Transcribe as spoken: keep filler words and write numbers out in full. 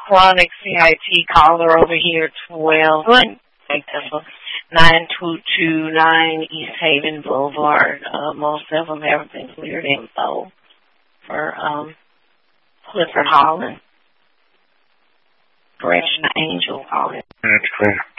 chronic C I T caller over here, twelve, nine two two nine East Haven Boulevard. Uh, most of them have been cleared info for um, Clifford Holland. Fresh Angel calling. That's clear.